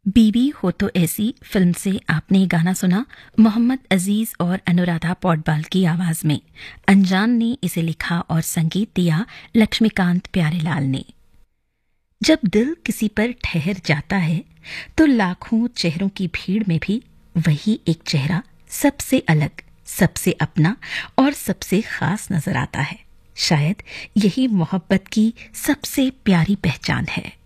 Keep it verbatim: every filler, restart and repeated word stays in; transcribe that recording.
बीबी हो तो ऐसी फिल्म से आपने गाना सुना मोहम्मद अजीज और अनुराधा पौडवाल की आवाज में। अनजान ने इसे लिखा और संगीत दिया लक्ष्मीकांत प्यारेलाल ने। जब दिल किसी पर ठहर जाता है तो लाखों चेहरों की भीड़ में भी वही एक चेहरा सबसे अलग, सबसे अपना और सबसे खास नजर आता है। शायद यही मोहब्बत की सबसे प्यारी पहचान है।